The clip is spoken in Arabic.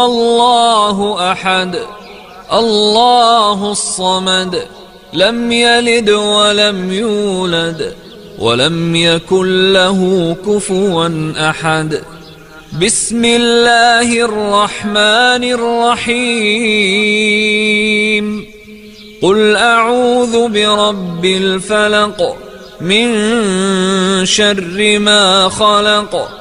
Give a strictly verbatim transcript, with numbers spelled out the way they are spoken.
الله أحد الله الصمد لم يلد ولم يولد ولم يكن له كفوا أحد. بسم الله الرحمن الرحيم. قل أعوذ برب الفلق من شر ما خلق